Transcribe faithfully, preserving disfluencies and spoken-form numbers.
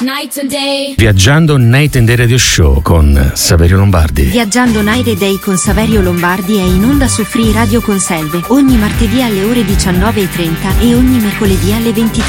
night and day. Viaggiando Night and Day Radio Show con Saverio Lombardi. Viaggiando Night and Day con Saverio Lombardi è in onda su Free Radio Conselve ogni martedì alle ore diciannove e trenta e ogni mercoledì alle ventitré.